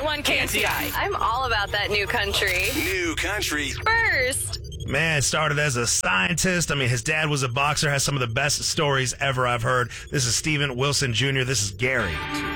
101.1 KNCI. I'm all about that new country. New country. First. Man, started as a scientist. I mean, his dad was a boxer, has some of the best stories ever I've heard. This is Steven Wilson Jr. This is Gary.